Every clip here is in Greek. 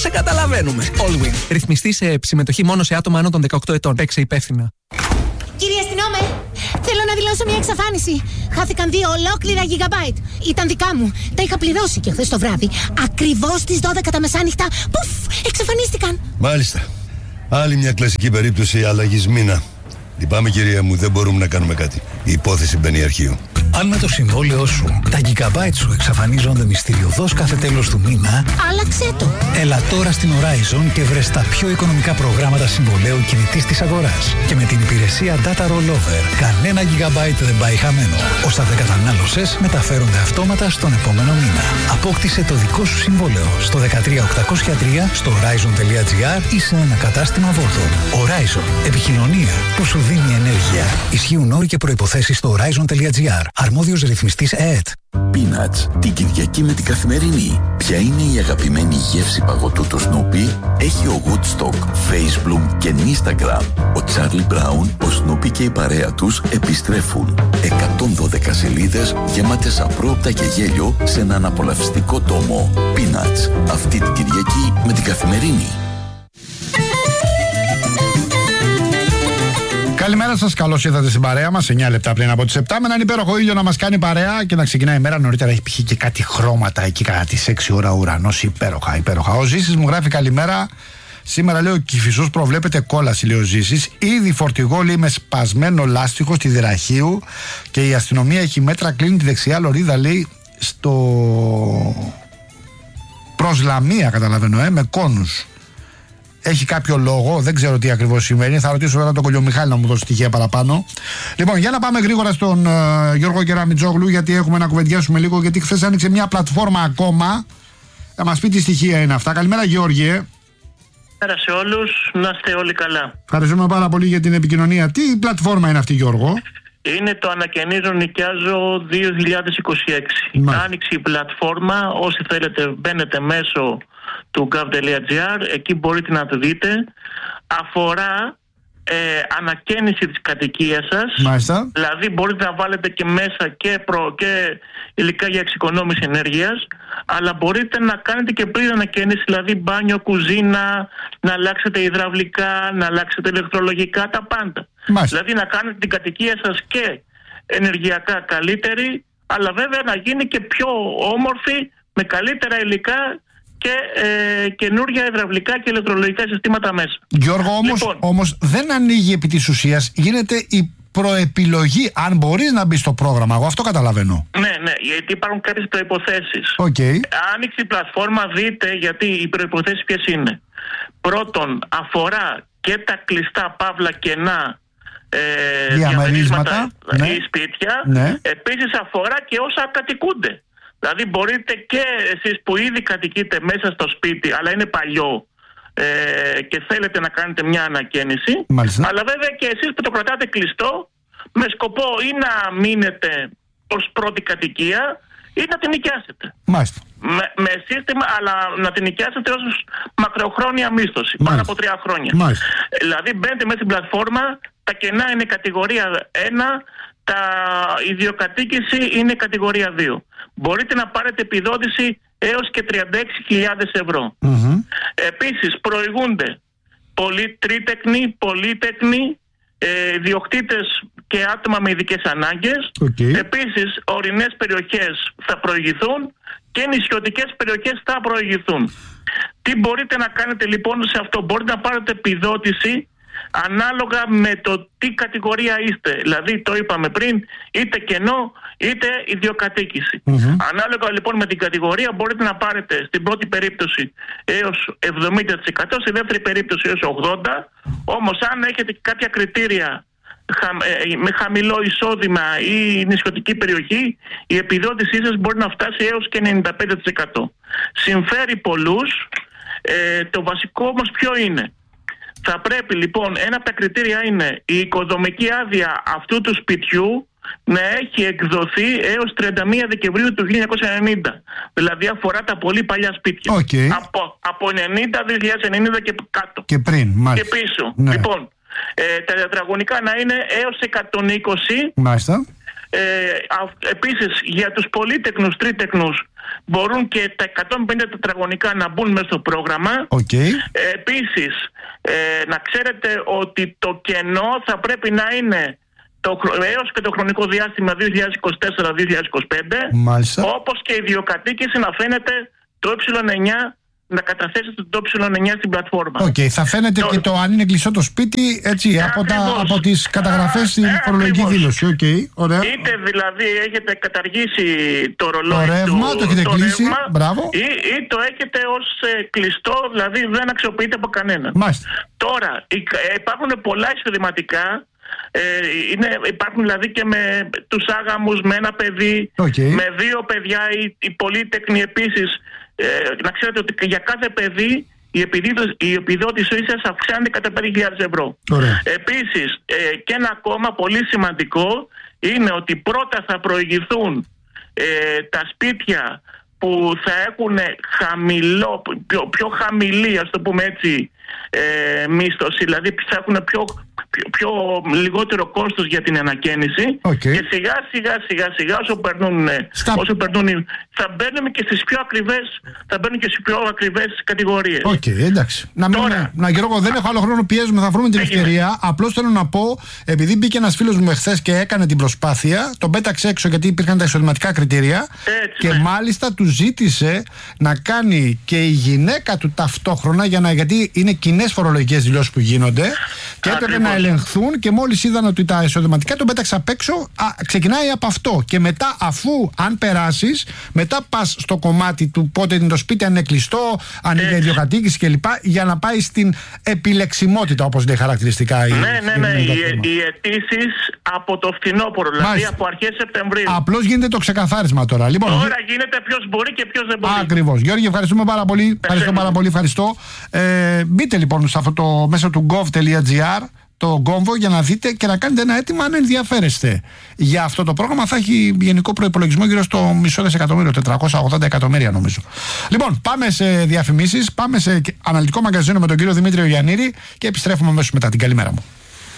σε καταλαβαίνουμε. Allwyn. Ρυθμιστή σε συμμετοχή μόνο σε άτομα άνω των 18 ετών. Παίξε υπεύθυνα. Κύριε αστυνόμε, θέλω να δηλώσω μια εξαφάνιση. Χάθηκαν 2 ολόκληρα γιγαμπάιτ. Ήταν δικά μου. Τα είχα πληρώσει και χθες το βράδυ. Ακριβώς στις 12 τα μεσάνυχτα. Πουφ! Εξαφανίστηκαν. Μάλιστα. Άλλη μια κλασική περίπτωση αλλαγής μήνα. Λυπάμαι, κυρία μου, δεν μπορούμε να κάνουμε κάτι. Η υπόθεση μπαίνει αρχείο. Αν με το συμβόλαιό σου τα gigabyte σου εξαφανίζονται μυστηριωδώς κάθε τέλος του μήνα, άλλαξε το. Έλα τώρα στην Horizon και βρες τα πιο οικονομικά προγράμματα συμβολέου κινητής της αγοράς. Και με την υπηρεσία Data Rollover, κανένα gigabyte δεν πάει χαμένο. Όσα δεν κατανάλωσες μεταφέρονται αυτόματα στον επόμενο μήνα. Απόκτησε το δικό σου συμβόλαιο στο 13803, στο horizon.gr ή σε ένα κατάστημα Vodafone. Horizon. Επικοινωνία που σου δίνει ενέργεια. Ισχύουν όροι και προϋποθέσεις στο horizon.gr. Αρμόδιος ρυθμιστής ΕΕΤ. Peanuts, την Κυριακή με την Καθημερινή. Ποια είναι η αγαπημένη γεύση παγωτού του Snoopy? Έχει ο Woodstock, Facebook και Instagram. Ο Charlie Brown, ο Snoopy και η παρέα τους επιστρέφουν. 112 σελίδες γεμάτες απρόοπτα και γέλιο σε έναν απολαυστικό τόμο. Peanuts, αυτή την Κυριακή με την Καθημερινή. Καλημέρα σας, καλώς ήρθατε στην παρέα μας. 9 λεπτά πριν από τις 7. Με έναν υπέροχο ήλιο να μας κάνει παρέα και να ξεκινάει η μέρα νωρίτερα. Έχει πηχεί και κάτι χρώματα εκεί κατά τις 6 ώρα ουρανός. Υπέροχα, υπέροχα. Ο Ζήσης μου γράφει καλημέρα. Σήμερα λέει ο Κηφισός προβλέπεται κόλαση, λέει ο Ζήσης. Ήδη φορτηγό λέει με σπασμένο λάστιχο στη Δραχίου και η αστυνομία έχει μέτρα, κλείνει τη δεξιά λωρίδα λέει στο προς Λαμία, καταλαβαίνω, με κόνους. Έχει κάποιο λόγο, δεν ξέρω τι ακριβώς σημαίνει. Θα ρωτήσω τώρα τον Κολιομιχάλη να μου δώσει στοιχεία παραπάνω. Λοιπόν, για να πάμε γρήγορα στον Γιώργο Κεραμιτζόγλου, γιατί έχουμε να κουβεντιάσουμε λίγο. Γιατί χθες άνοιξε μια πλατφόρμα ακόμα. Θα μας πει τι στοιχεία είναι αυτά. Καλημέρα, Γιώργη. Καλημέρα σε όλους, να είστε όλοι καλά. Ευχαριστούμε πάρα πολύ για την επικοινωνία. Τι πλατφόρμα είναι αυτή, Γιώργο? Είναι το Ανακαινίζω Νοικιάζω 2026. Άνοιξε η πλατφόρμα. Όσοι θέλετε, μπαίνετε μέσω του gov.gr, εκεί μπορείτε να το δείτε. Αφορά ανακαίνιση της κατοικίας σας. Μάλιστα. Δηλαδή μπορείτε να βάλετε και μέσα και υλικά για εξοικονόμηση ενέργειας, αλλά μπορείτε να κάνετε και πλήρη ανακαίνιση, δηλαδή μπάνιο, κουζίνα, να αλλάξετε υδραυλικά, να αλλάξετε ηλεκτρολογικά, τα πάντα. Μάλιστα. Δηλαδή να κάνετε την κατοικία σας και ενεργειακά καλύτερη, αλλά βέβαια να γίνει και πιο όμορφη, με καλύτερα υλικά και καινούργια υδραυλικά και ηλεκτρολογικά συστήματα μέσα. Γιώργο, όμως δεν ανοίγει επί της ουσίας, γίνεται η προεπιλογή, αν μπορείς να μπεις στο πρόγραμμα. Εγώ αυτό καταλαβαίνω. Ναι, γιατί υπάρχουν κάποιες προϋποθέσεις. Okay. Άνοιξε η πλατφόρμα, δείτε, γιατί οι προϋποθέσεις ποιες είναι. Πρώτον, αφορά και τα κλειστά παύλα κενά διαμερίσματα ή σπίτια. Ναι. Επίσης αφορά και όσα κατοικούνται. Δηλαδή μπορείτε και εσείς που ήδη κατοικείτε μέσα στο σπίτι, αλλά είναι παλιό και θέλετε να κάνετε μια ανακαίνιση. Μάλιστα. Αλλά βέβαια και εσείς που το κρατάτε κλειστό, με σκοπό ή να μείνετε ως πρώτη κατοικία ή να την νοικιάσετε. Μάλιστα. Με σύστημα, αλλά να την νοικιάσετε ως μακροχρόνια μίσθωση. Πάνω από 3 χρόνια. Μάλιστα. Δηλαδή μπαίνετε μέσα στην πλατφόρμα, τα κενά είναι κατηγορία 1, η ιδιοκατοίκηση είναι κατηγορία 2. Μπορείτε να πάρετε επιδότηση έως και 36.000 ευρώ. Επίσης προηγούνται τρίτεκνοι, πολύτεκνοι, ιδιοκτήτες και άτομα με ειδικές ανάγκες. Επίσης ορεινές περιοχές θα προηγηθούν και νησιωτικές περιοχές θα προηγηθούν. Τι μπορείτε να κάνετε λοιπόν σε αυτό? Μπορείτε να πάρετε επιδότηση ανάλογα με το τι κατηγορία είστε. Δηλαδή το είπαμε πριν, είτε κενό είτε ιδιοκατοίκηση. Ανάλογα λοιπόν με την κατηγορία μπορείτε να πάρετε στην πρώτη περίπτωση έως 70%, στη δεύτερη περίπτωση έως 80%. Όμως αν έχετε κάποια κριτήρια με χαμηλό εισόδημα ή νησιωτική περιοχή, η επιδότησή σας μπορεί να φτάσει έως και 95%. Συμφέρει πολλούς. Το βασικό όμως ποιο είναι? Θα πρέπει λοιπόν, ένα από τα κριτήρια είναι η οικοδομική άδεια αυτού του σπιτιού να έχει εκδοθεί έως 31 Δεκεμβρίου του 1990. Δηλαδή αφορά τα πολύ παλιά σπίτια. Από 2090 και κάτω. Και πριν, μάλιστα. Και πίσω. Ναι. Λοιπόν, τα τετραγωνικά να είναι έως 120. Μάλιστα. Επίσης για τους πολύτεκνους, τρίτεκνους μπορούν και τα 150 τετραγωνικά να μπουν μέσα στο πρόγραμμα. Επίσης να ξέρετε ότι το κενό θα πρέπει να είναι έως και το χρονικό διάστημα 2024-2025. Μάλιστα. Όπως και η ιδιοκατοίκηση να φαίνεται το ε9, να καταθέσετε το ε9 στην πλατφόρμα. Θα φαίνεται και το αν είναι κλειστό το σπίτι, έτσι, από τις καταγραφές στην φορολογική δήλωση. Ωραία. Είτε δηλαδή έχετε καταργήσει το ρολόι, το ρεύμα, το έχετε κλείσει, μπράβο. Ή το έχετε ως κλειστό, δηλαδή δεν αξιοποιείται από κανέναν. Μάλιστα. Τώρα, υπάρχουν πολλά εισοδηματικά. Υπάρχουν δηλαδή και με τους άγαμους, με ένα παιδί, με 2 παιδιά, οι πολύτεκνοι επίσης. Να ξέρετε ότι για κάθε παιδί η επιδότηση ίσως αυξάνεται κατά 5.000 ευρώ. Επίσης, και ένα ακόμα πολύ σημαντικό είναι ότι πρώτα θα προηγηθούν τα σπίτια που θα έχουν πιο χαμηλή, ας το πούμε έτσι, μίσθωση, δηλαδή θα έχουν πιο λιγότερο κόστος για την ανακαίνιση, και σιγά όσο περνούν θα μπαίνουμε και στις πιο ακριβές κατηγορίες. Εντάξει. Γιώργο, δεν έχω άλλο χρόνο, πιέζουμε, θα βρούμε την ευκαιρία. Απλώς θέλω να πω, επειδή μπήκε ένας φίλος μου εχθές και έκανε την προσπάθεια, τον πέταξε έξω γιατί υπήρχαν τα εισοδηματικά κριτήρια, και μάλιστα του ζήτησε να κάνει και η γυναίκα του ταυτόχρονα, γιατί είναι κοινές φορολογικές δηλώσεις που γίνονται και έπρεπε να ελεγχθούν, και μόλις είδαν ότι τα εισοδηματικά τον πέταξε απ' έξω. Ξεκινάει από αυτό, και μετά, αφού αν περάσεις, μετά πας στο κομμάτι του πότε είναι το σπίτι, αν είναι κλειστό, αν είναι ιδιοκατοίκηση κλπ, για να πάει στην επιλεξιμότητα, όπως λέει χαρακτηριστικά. Οι αιτήσεις από το φθινόπωρο, δηλαδή από αρχές Σεπτεμβρίου. Απλώς γίνεται το ξεκαθάρισμα τώρα. Τώρα γίνεται ποιος μπορεί και ποιος δεν μπορεί. Ακριβώς. Γιώργη, ευχαριστούμε πάρα πολύ. Ευχαριστώ. Μπείτε λοιπόν σε αυτό το μέσα του gov.gr, το γκόμβο, για να δείτε και να κάνετε ένα αίτημα αν ενδιαφέρεστε για αυτό το πρόγραμμα. Θα έχει γενικό προϋπολογισμό γύρω στο μισό δισεκατομμύριο, 480 εκατομμύρια νομίζω. Λοιπόν, πάμε σε διαφημίσεις, πάμε σε αναλυτικό μαγκαζίνο με τον κύριο Δημήτριο Γιαννήρη και επιστρέφουμε αμέσως μετά. Την καλημέρα μου.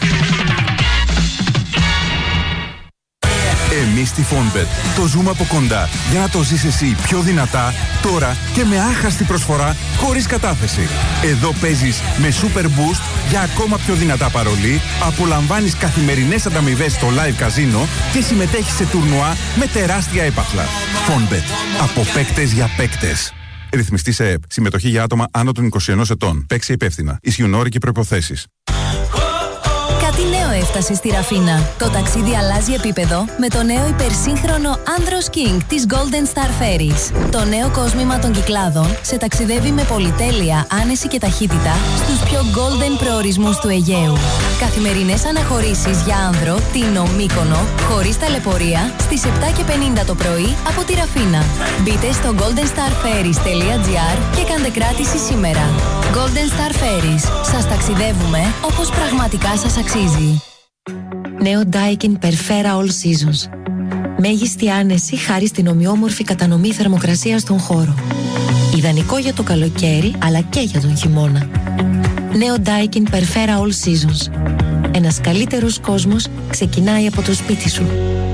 Εμείς στη Fonbet το ζούμε από κοντά για να το ζεις εσύ πιο δυνατά, τώρα και με άχαστη προσφορά, χωρίς κατάθεση. Εδώ παίζεις με Super Boost για ακόμα πιο δυνατά παρολί, απολαμβάνεις καθημερινές ανταμοιβές στο live καζίνο και συμμετέχεις σε τουρνουά με τεράστια έπαθλα. Fonbet. Από παίκτες για παίκτες. Ρυθμιστή σε ΕΕΠ. Συμμετοχή για άτομα άνω των 21 ετών. Παίξε υπεύθυνα. Ισχύουν όροι και προϋποθέσεις. Κάτι νέο έφτασε στη Ραφίνα. Το ταξίδι αλλάζει επίπεδο με το νέο υπερσύγχρονο Andros King της Golden Star Ferries. Το νέο κόσμημα των Κυκλάδων σε ταξιδεύει με πολυτέλεια, άνεση και ταχύτητα στους πιο golden προορισμούς του Αιγαίου. Καθημερινές αναχωρήσεις για άνδρο, Τίνο, Μύκονο, χωρίς ταλαιπωρία, στις 7:50 το πρωί από τη Ραφίνα. Μπείτε στο goldenstarferries.gr και κάντε κράτηση σήμερα. Golden Star Ferries. Σας ταξιδεύουμε όπως πραγματικά σας αξίζει. Νέο Daikin Perfera All Seasons. Μέγιστη άνεση χάρη στην ομοιόμορφη κατανομή θερμοκρασίας στον χώρο. Ιδανικό για το καλοκαίρι αλλά και για τον χειμώνα. Νέο Daikin Perfera All Seasons. Ένας καλύτερος κόσμος ξεκινάει από το σπίτι σου.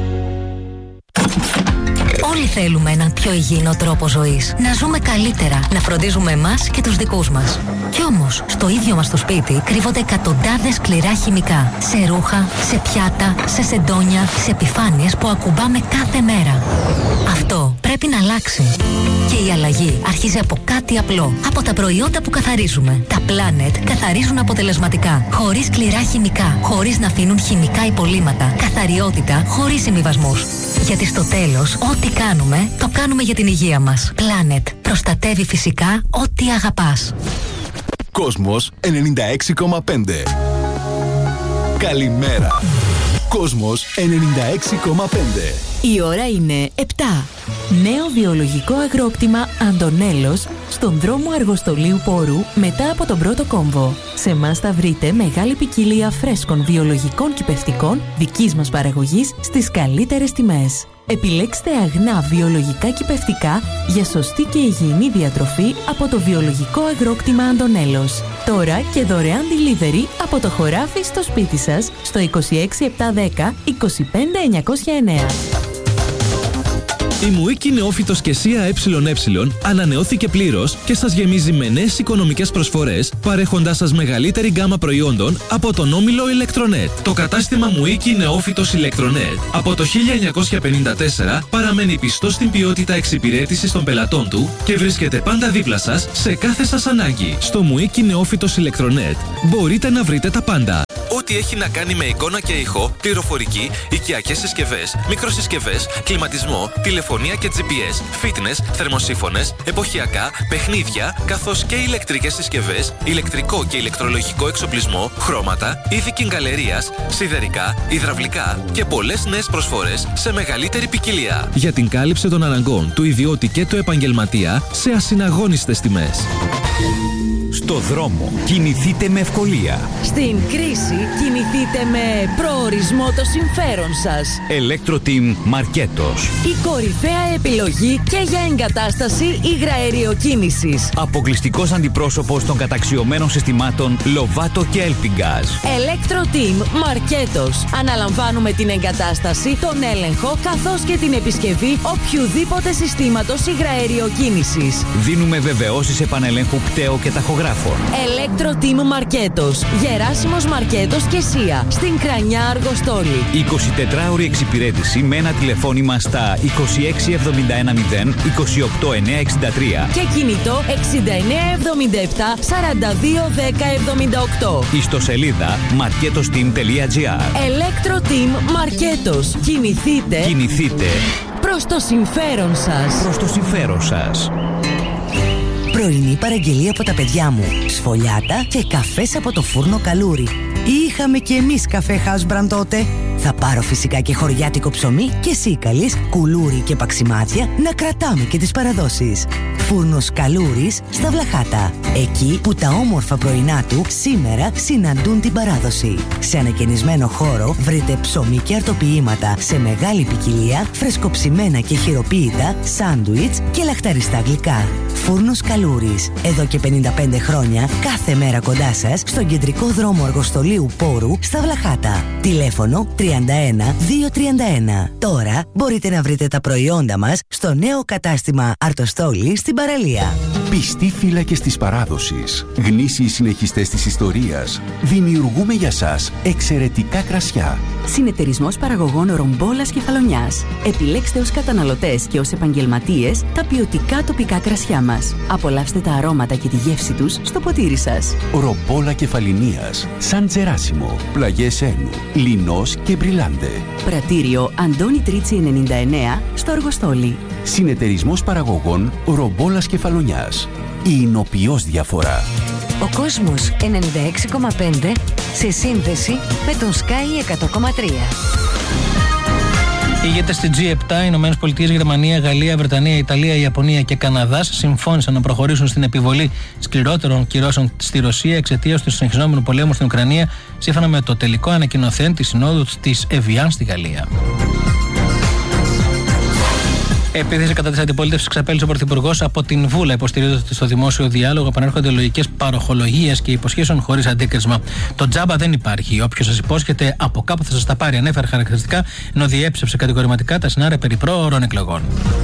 Όλοι θέλουμε έναν πιο υγιεινό τρόπο ζωής. Να ζούμε καλύτερα, να φροντίζουμε εμάς και τους δικούς μας. Κι όμως, στο ίδιο μας το σπίτι κρύβονται εκατοντάδες σκληρά χημικά. Σε ρούχα, σε πιάτα, σε σεντόνια, σε επιφάνειες που ακουμπάμε κάθε μέρα. Αυτό πρέπει να αλλάξει. Και η αλλαγή αρχίζει από κάτι απλό. Από τα προϊόντα που καθαρίζουμε. Τα Planet καθαρίζουν αποτελεσματικά. Χωρίς σκληρά χημικά. Χωρίς να αφήνουν χημικά υπολείμματα. Καθαριότητα χωρίς συμβιβασμούς. Γιατί στο τέλος, ό,τι κάνουμε, το κάνουμε για την υγεία μας. Planet. Προστατεύει φυσικά ό,τι αγαπάς. Κόσμος 96,5. Καλημέρα. Κόσμος 96,5. Η ώρα είναι 7. Νέο βιολογικό αγρόκτημα Αντωνέλος στον δρόμο Αργοστολίου Πόρου μετά από τον πρώτο κόμβο. Σε εμάς θα βρείτε μεγάλη ποικιλία φρέσκων βιολογικών κυπευτικών δικής μας παραγωγής στις καλύτερες τιμές. Επιλέξτε αγνά βιολογικά κυπευτικά για σωστή και υγιεινή διατροφή από το βιολογικό αγρόκτημα Αντωνέλος. Τώρα και δωρεάν delivery από το χωράφι στο σπίτι σας στο 26710 25909. Η Μουίκη Νεόφυτος και ΣΥΑ ΕΕ ανανεώθηκε πλήρως και σας γεμίζει με νέες οικονομικές προσφορές, παρέχοντάς σας μεγαλύτερη γκάμα προϊόντων από τον όμιλο Electronet. Το κατάστημα Μουίκη Νεόφυτος Electronet από το 1954 παραμένει πιστό στην ποιότητα εξυπηρέτησης των πελατών του και βρίσκεται πάντα δίπλα σας σε κάθε σας ανάγκη. Στο Μουίκη Νεόφυτος Electronet μπορείτε να βρείτε τα πάντα. Ό,τι έχει να κάνει με εικόνα και ήχο, πληροφορική, οικιακές συσκευές, μικροσυσκευές, κλιματισμό, τηλεφωνία και GPS, fitness, θερμοσύφωνες, εποχιακά, παιχνίδια, καθώς και ηλεκτρικές συσκευές, ηλεκτρικό και ηλεκτρολογικό εξοπλισμό, χρώματα, είδη κιγκαλερίας, σιδερικά, υδραυλικά και πολλές νέες προσφορές σε μεγαλύτερη ποικιλία. Για την κάλυψη των αναγκών του ιδιώτη και του επαγγελματία σε ασυναγώνιστες τιμές. Στο δρόμο κινηθείτε με ευκολία. Στην κρίση κινηθείτε με προορισμό το συμφέρον σας. Electro-Team Μαρκέτος. Η κορυφαία επιλογή και για εγκατάσταση υγραεριοκίνησης. Αποκλειστικός αντιπρόσωπος των καταξιωμένων συστημάτων Lovato και Elpingaz. Electro-Team Μαρκέτος. Αναλαμβάνουμε την εγκατάσταση, τον έλεγχο καθώς και την επισκευή οποιουδήποτε συστήματος υγραεριοκίνησης. Δίνουμε βεβαιώσεις επανελέγχου πτέο και ταχογράφων. Electro-Team Μαρκέτος. Γεράσιμος Μαρκέτος και ΣΥΑ. Στην Κρανιά Αργοστόλη. 24ωρη εξυπηρέτηση με ένα τηλεφώνημα στα 26710 28963 και κινητό 6977 421078. Ιστοσελίδα marketosteam.gr. Electro-Team Μαρκέτος. Κινηθείτε προς το συμφέρον σας. Προς το συμφέρον σας. Πρωινή παραγγελία από τα παιδιά μου. Σφολιάτα και καφές από το φούρνο Καλούρι. Είχαμε κι εμείς καφέ Housebrand τότε. Θα πάρω φυσικά και χωριάτικο ψωμί και σίκαλης, κουλούρι και παξιμάδια να κρατάμε και τις παραδόσεις. Φούρνος Καλούρης στα Βλαχάτα. Εκεί που τα όμορφα πρωινά του σήμερα συναντούν την παράδοση. Σε ανακαινισμένο χώρο βρείτε ψωμί και αρτοποιήματα σε μεγάλη ποικιλία, φρεσκοψημένα και χειροποίητα, σάντουιτς και λαχταριστά γλυκά. Φούρνος Καλούρης. Εδώ και 55 χρόνια, κάθε μέρα κοντά σας, στον κεντρικό δρόμο Αργοστολίου Πόρου στα Βλαχάτα. Τηλέφωνο 31-231. Τώρα μπορείτε να βρείτε τα προϊόντα μας στο νέο κατάστημα Αρτοστόλη στην παραλία. Πιστοί φύλακες της παράδοσης, γνήσιοι συνεχιστές της ιστορίας, δημιουργούμε για σας εξαιρετικά κρασιά. Συνεταιρισμός παραγωγών Ρομπόλας Κεφαλονιάς. Επιλέξτε ως καταναλωτές και ως επαγγελματίες τα ποιοτικά τοπικά κρασιά μας. Απολαύστε τα αρώματα και τη γεύση τους στο ποτήρι σας. Ρομπόλα Κεφαλινίας, Σαν Τζεράσιμο, Πλαγιές Ένου, Λινός και Μπριλάντε. Πρατήριο Αντώνη Τρίτσι 99 στο Αργοστόλι. Συνεταιρισμός παραγωγών Ρομπόλας Κεφαλονιάς. Η εινοποιώς διαφορά. Ο κόσμος 96,5 σε σύνδεση με τον Sky 100,3. Ηγέτες στη G7, Ηνωμένες Πολιτείες, Γερμανία, Γαλλία, Βρετανία, Ιταλία, Ιαπωνία και Καναδάς συμφώνησαν να προχωρήσουν στην επιβολή σκληρότερων κυρώσεων στη Ρωσία εξαιτίας του συνεχιζόμενου πολέμου στην Ουκρανία, σύμφωνα με το τελικό ανακοινωθέν της Συνόδου της Εβιάν στη Γαλλία. Επίθεση κατά της αντιπολίτευσης ξαπέλυσε ο Πρωθυπουργός από την Βούλα, υποστηρίζοντας ότι στο δημόσιο διάλογο επανέρχονται λογικές παροχολογίες και υποσχέσεων χωρίς αντίκρισμα. Το τζάμπα δεν υπάρχει. Όποιος σας υπόσχεται από κάπου θα σας τα πάρει, ανέφερε χαρακτηριστικά, ενώ διέψευσε κατηγορηματικά τα σενάρια περί πρόωρων εκλογών.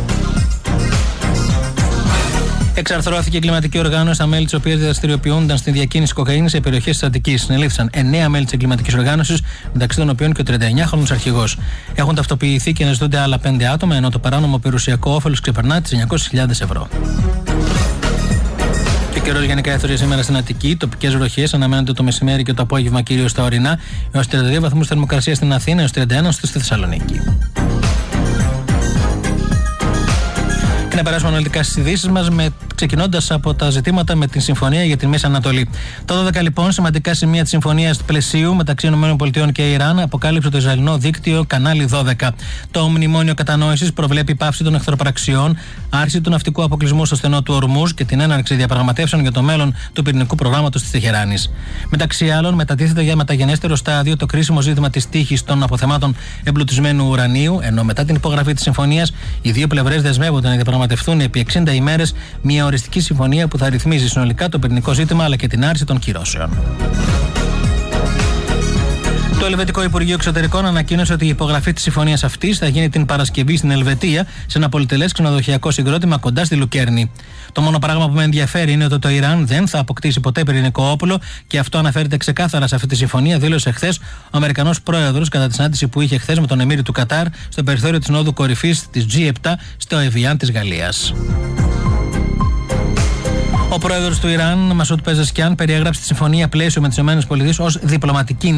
Εξαρθρώθηκε η εγκληματική οργάνωση, στα μέλη της οποίας δραστηριοποιούνταν στη διακίνηση κοκαίνης σε περιοχές της Αττικής. Συνελήφθησαν 9 μέλη της εγκληματικής οργάνωσης, μεταξύ των οποίων και ο 39χρονος αρχηγός. Έχουν ταυτοποιηθεί και αναζητούνται άλλα 5 άτομα, ενώ το παράνομο περιουσιακό όφελος ξεπερνά τις 900.000 ευρώ. Και ο καιρός γενικά έθωρε σήμερα στην Αττική. Τοπικές βροχές αναμένονται το μεσημέρι και το απόγευμα κυρίως στα ορεινά, έως 32 βαθμούς θερμοκρασία στην Αθήνα, έως 31 στη Θεσσαλονίκη. Και να περάσουμε αναλυτικά στις ειδήσεις μας, ξεκινώντας από τα ζητήματα με την συμφωνία για τη Μέση Ανατολή. Το 12 λοιπόν σημαντικά σημεία της συμφωνίας πλαισίου μεταξύ ΗΠΑ και Ιράν αποκάλυψε το Ισραηλινό δίκτυο Κανάλι 12. Το μνημόνιο κατανόησης προβλέπει πάυση των εχθροπραξιών, άρση του ναυτικού αποκλεισμού στο στενό του Ορμούζ και την έναρξη διαπραγματεύσεων για το μέλλον του πυρηνικού προγράμματος της Τεχεράνης. Μεταξύ άλλων, μετατίθεται για μεταγενέστερο στάδιο το κρίσιμο ζήτημα της τύχης των αποθεμάτων εμπλουτισμένου ουρανίου, ενώ μετά την υπογραφή της συμφωνίας οι δύο πλευρές δεσμεύονται να διαπραγματευτούν επί 60 ημέρες μια οριστική συμφωνία που θα ρυθμίζει συνολικά το πυρηνικό ζήτημα αλλά και την άρση των κυρώσεων. Το Ελβετικό Υπουργείο Εξωτερικών ανακοίνωσε ότι η υπογραφή της συμφωνίας αυτής θα γίνει την Παρασκευή στην Ελβετία σε ένα πολυτελές ξενοδοχειακό συγκρότημα κοντά στη Λουκέρνη. Το μόνο πράγμα που με ενδιαφέρει είναι ότι το Ιράν δεν θα αποκτήσει ποτέ πυρηνικό όπλο και αυτό αναφέρεται ξεκάθαρα σε αυτή τη συμφωνία, δήλωσε χθες ο Αμερικανός πρόεδρος κατά τη συνάντηση που είχε χθες με τον Εμμύρη του Κατάρ στο περιθώριο της Νόδου Κορυφής της G7 στο Εβιάν της Γαλλίας. Ο πρόεδρος του Ιράν, Μασούτ Πεζεσκιάν, περιέγραψε τη συμφωνία πλαίσιο με τις ΗΠΑ ως διπλωματική